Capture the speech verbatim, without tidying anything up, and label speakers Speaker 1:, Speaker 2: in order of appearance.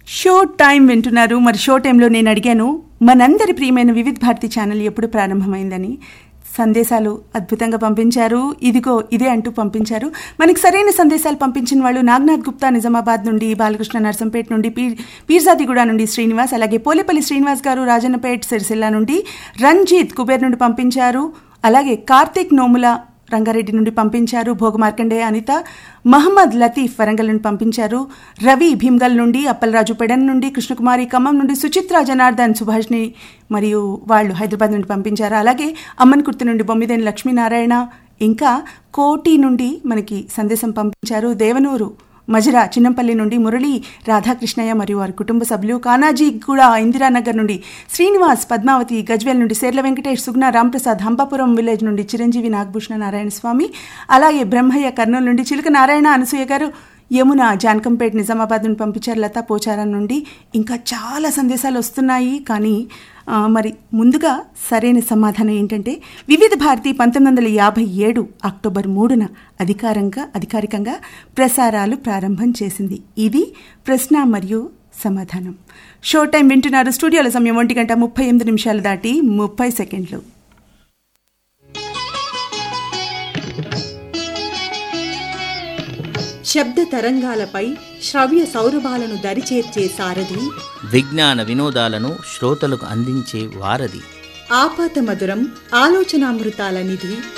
Speaker 1: Show time వింటున్నారు. మరి show టైంలో నేను అడిగాను మనందరి ప్రియమైన వివిధ భారతి ఛానల్ ఎప్పుడు ప్రారంభమైందని. సందేశాలు అద్భుతంగా పంపించారు. ఇదిగో ఇదే అంటూ పంపించారు. మనకి సరైన సందేశాలు పంపించిన వాళ్ళు నాగనాథ్ గుప్తా నిజామాబాద్ నుండి, బాలకృష్ణ నర్సంపేట నుండి, పీర్ పీర్జాదిగూడ నుండి శ్రీనివాస్, అలాగే పోలేపల్లి శ్రీనివాస్ గారు రాజన్నపేట్ సిరిసిల్ల నుండి, రంజిత్ కుబేర్ నుండి పంపించారు. అలాగే కార్తీక్ నోముల రంగారెడ్డి నుండి పంపించారు. భోగ మార్కండే అనిత, మహమ్మద్ లతీఫ్ వరంగల్ నుండి పంపించారు. రవి భీమ్గల్ నుండి, అప్పలరాజు పెడన్ నుండి, కృష్ణకుమారి ఖమ్మం నుండి, సుచిత్ర జనార్దన్ సుభాష్ని మరియు వాళ్ళు హైదరాబాద్ నుండి పంపించారు. అలాగే అమ్మన్ కుర్తి నుండి బొమ్మిదేని లక్ష్మీనారాయణ, ఇంకా కోటి నుండి మనకి సందేశం పంపించారు. దేవనూరు మజిరా చిన్నంపల్లి నుండి మురళి రాధాకృష్ణయ్య మరియు వారి కుటుంబ సభ్యులు, కానాజీగూడ ఇందిరానగర్ నుండి శ్రీనివాస్, పద్మావతి గజ్వేల్ నుండి శేర్ల వెంకటేష్, సుగ్నా రాంప్రసాద్ హంపాపురం విలేజ్ నుండి చిరంజీవి నాగభూషణ నారాయణ స్వామి, అలాగే బ్రహ్మయ్య కర్నూలు నుండి చిలుక నారాయణ అనసూయ గారు, యమున జానకంపేట్ నిజామాబాద్ నుండి పంపించారు. లతా పోచారం నుండి. ఇంకా చాలా సందేశాలు వస్తున్నాయి. కానీ మరి ముందుగా సరైన సమాధానం ఏంటంటే వివిధ భారతి పంతొమ్మిది వందల యాభై ఏడు అక్టోబర్ మూడున అధికారంగా అధికారికంగా ప్రసారాలు ప్రారంభం చేసింది. ఇది ప్రశ్న మరియు సమాధానం. షో టైం వింటున్నారు. స్టూడియోల సమయం ఒంటి గంట ముప్పై ఎనిమిది నిమిషాలు దాటి ముప్పై సెకండ్లు.
Speaker 2: శబ్ద తరంగాలపై శ్రవ్య సౌరభాలను దరిచేర్చే సారథి,
Speaker 3: విజ్ఞాన వినోదాలను శ్రోతలకు అందించే వారధి,
Speaker 2: ఆపాత మధురం ఆలోచనామృతాల నిధి,